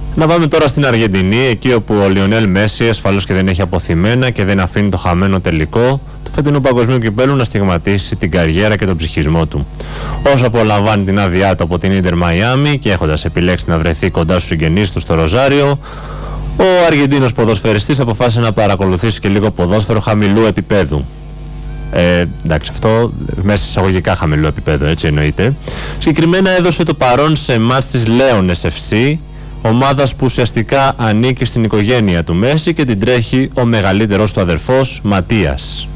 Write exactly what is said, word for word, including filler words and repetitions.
Να πάμε τώρα στην Αργεντινή, εκεί όπου ο Λιονέλ Μέση ασφαλώς και δεν έχει αποθυμένα και δεν αφήνει το χαμένο τελικό του φετινού παγκοσμίου κυπέλου να στιγματίσει την καριέρα και τον ψυχισμό του. Όσο απολαμβάνει την άδειά του από την Ίντερ Μαϊάμι και έχοντας επιλέξει να βρεθεί κοντά στους συγγενείς του στο Ροζάριο, ο Αργεντίνος ποδοσφαιριστής αποφάσισε να παρακολουθήσει και λίγο ποδόσφαιρο χαμηλού επίπεδου. Ε, εντάξει, αυτό μέσα εισαγωγικά χαμηλού επίπεδου, έτσι εννοείται. Συγκεκριμένα έδωσε το παρόν σε μάτς της Λέονες εφ σι, ομάδας που ουσιαστικά ανήκει στην οικογένεια του Μέση και την τρέχει ο μεγαλύτερος του αδερφός Ματίας.